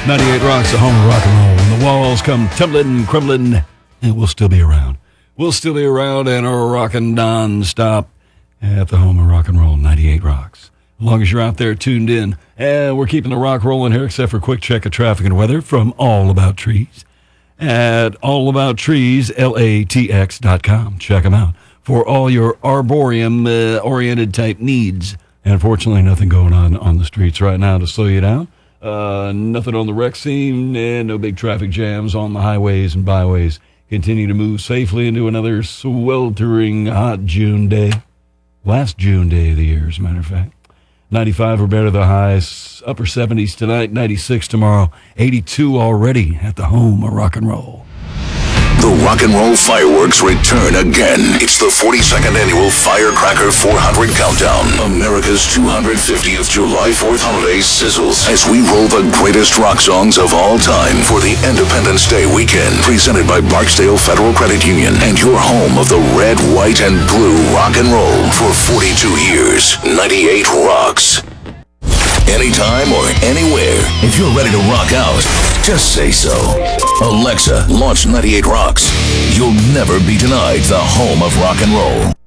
98 Rocks, the home of rock and roll. When the walls come tumbling, crumbling, and we'll still be around. We'll still be around and are rocking non-stop at the home of rock and roll, 98 Rocks. As long as you're out there tuned in. And we're keeping the rock rolling here, except for a quick check of traffic and weather from All About Trees at allaboutTrees.com. Check them out for all your arboreum-oriented type needs. And unfortunately, nothing going on the streets right now to slow you down. Nothing on the wreck scene, and no big traffic jams on the highways and byways. Continue to move safely into another sweltering hot June day. Last June day of the year, as a matter of fact. 95 or better the highs, upper 70s tonight, 96 tomorrow, 82 already at the home of rock and roll. The rock and roll fireworks return again. It's the 42nd annual Firecracker 400 Countdown. America's 250th July 4th holiday sizzles as we roll the greatest rock songs of all time for the Independence Day weekend. Presented by Barksdale Federal Credit Union and your home of the red, white, and blue rock and roll for 42 years. 98 Rocks. Anytime or anywhere. If you're ready to rock out, just say so. Alexa, launch 98 Rocks. You'll never be denied the home of rock and roll.